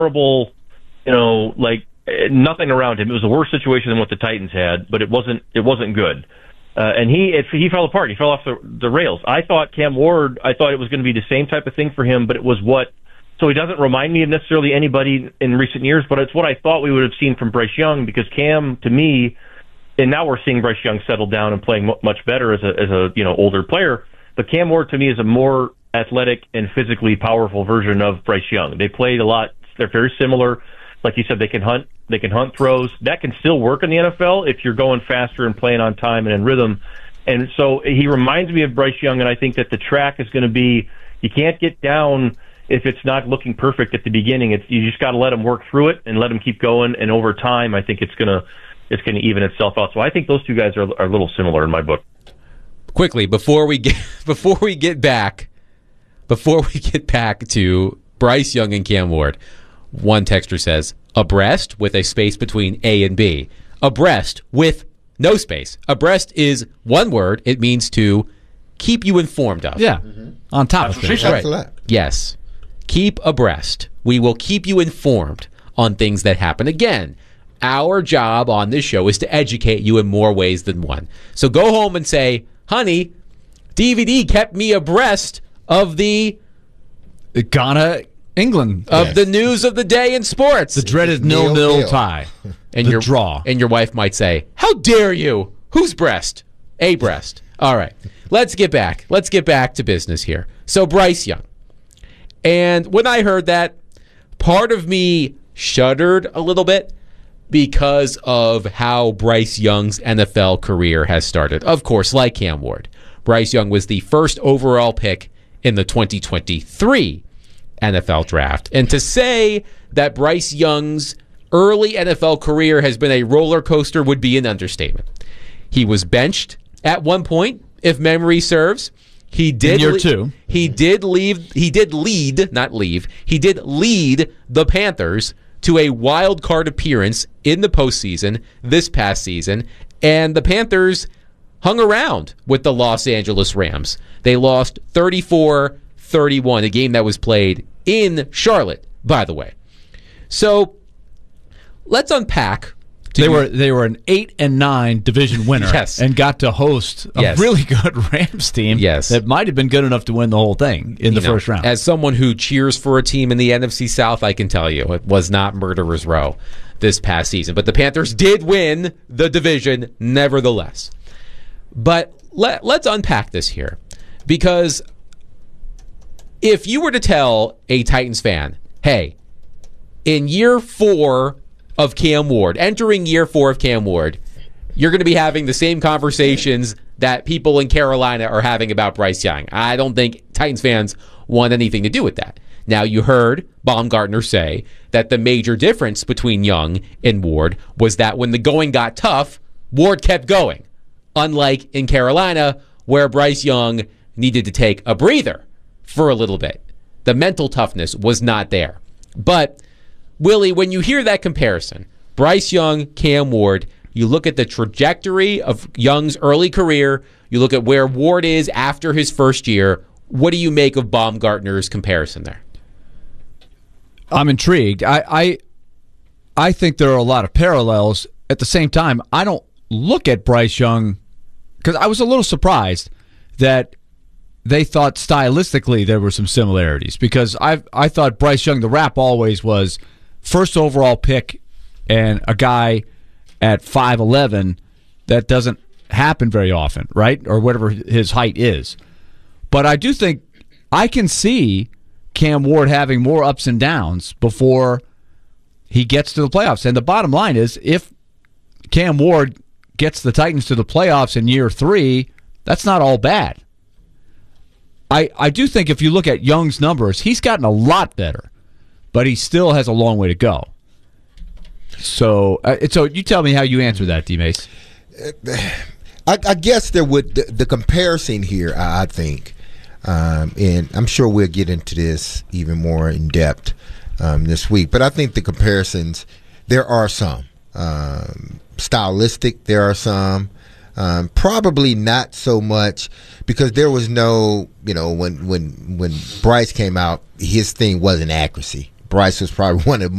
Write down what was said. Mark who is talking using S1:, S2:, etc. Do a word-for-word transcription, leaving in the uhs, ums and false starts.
S1: horrible, you know, like nothing around him. It was a worse situation than what the Titans had, but it wasn't it wasn't good. Uh, and he it, he fell apart. He fell off the, the rails. I thought Cam Ward, I thought it was going to be the same type of thing for him, but it was what, so he doesn't remind me of necessarily anybody in recent years, but it's what I thought we would have seen from Bryce Young, because Cam, to me, and now we're seeing Bryce Young settle down and playing much better as a, as a you know older player, but Cam Ward to me is a more athletic and physically powerful version of Bryce Young. They played a lot, they're very similar. Like you said, they can hunt, they can hunt throws. That can still work in the N F L if you're going faster and playing on time and in rhythm. And so he reminds me of Bryce Young, and I think that the track is going to be, you can't get down if it's not looking perfect at the beginning. It's, you just got to let him work through it and let him keep going. And over time, I think it's going to it's going to even itself out. So I think those two guys are, are a little similar in my book.
S2: Quickly, before we get before we get back, before we get back to Bryce Young and Cam Ward. One texter says, abreast with a space between A and B. Abreast with no space. Abreast is one word. It means to keep you informed of.
S3: Yeah, mm-hmm. On top of things.
S2: Right. Yes. Keep abreast. We will keep you informed on things that happen. Again, our job on this show is to educate you in more ways than one. So go home and say, honey, D V D kept me abreast of the
S3: Ghana England
S2: of
S3: yes.
S2: the news of the day in sports.
S3: The dreaded nil-nil tie.
S2: And
S3: the
S2: your
S3: draw.
S2: And your wife might say, how dare you? Whose breast? A breast. All right. Let's get back. Let's get back to business here. So Bryce Young. And when I heard that, part of me shuddered a little bit because of how Bryce Young's N F L career has started. Of course, like Cam Ward, Bryce Young was the first overall pick in the twenty twenty-three N F L draft. And to say that Bryce Young's early N F L career has been a roller coaster would be an understatement. He was benched at one point, if memory serves. He did
S3: in year
S2: le-
S3: two.
S2: He did leave he did lead, not leave. He did lead the Panthers to a wild card appearance in the postseason this past season, and the Panthers hung around with the Los Angeles Rams. They lost thirty-four thirty-one, a game that was played in Charlotte, by the way. So let's unpack.
S3: They were they were an eight and nine division winner,
S2: yes.
S3: and got to host a
S2: yes.
S3: really good Rams team.
S2: Yes.
S3: That might have been good enough to win the whole thing in
S2: you
S3: the
S2: know,
S3: first round.
S2: As someone who cheers for a team in the N F C South, I can tell you it was not murderer's row this past season. But the Panthers did win the division, nevertheless. But let, let's unpack this here, because if you were to tell a Titans fan, hey, in year four of Cam Ward, entering year four of Cam Ward, you're going to be having the same conversations that people in Carolina are having about Bryce Young. I don't think Titans fans want anything to do with that. Now, you heard Baumgartner say that the major difference between Young and Ward was that when the going got tough, Ward kept going. Unlike in Carolina, where Bryce Young needed to take a breather for a little bit. The mental toughness was not there. But, Willie, when you hear that comparison, Bryce Young, Cam Ward, you look at the trajectory of Young's early career, you look at where Ward is after his first year, what do you make of Baumgartner's comparison there?
S3: I'm intrigued. I, I I think there are a lot of parallels. At the same time, I don't look at Bryce Young, because I was a little surprised that they thought stylistically there were some similarities, because I I thought Bryce Young, the rap always was first overall pick and a guy at five eleven. That doesn't happen very often, right? Or whatever his height is. But I do think I can see Cam Ward having more ups and downs before he gets to the playoffs. And the bottom line is, if Cam Ward gets the Titans to the playoffs in year three, that's not all bad. I, I do think if you look at Young's numbers, he's gotten a lot better, but he still has a long way to go. So, uh, so you tell me how you answer that, D-Mace.
S4: I, I guess there would the, the comparison here, I, I think, um, and I'm sure we'll get into this even more in depth um, this week, but I think the comparisons, there are some. Um, stylistic, there are some. Um, probably not so much, because there was no, you know, when when when Bryce came out, his thing wasn't accuracy. Bryce was probably one of the